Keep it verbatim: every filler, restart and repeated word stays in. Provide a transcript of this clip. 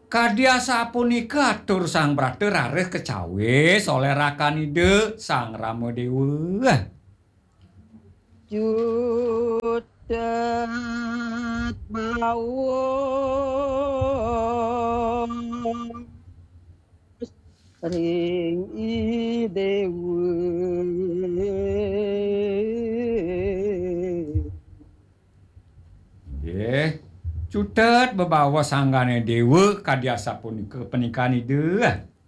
Kadiasa punika atur sang brate rareh kecawe soleh rakanide sang Ramadewa. Judet bawah ring idewe. Nggih, cutet bebawa sanggane dewe kadiasa punika pernikahan ide.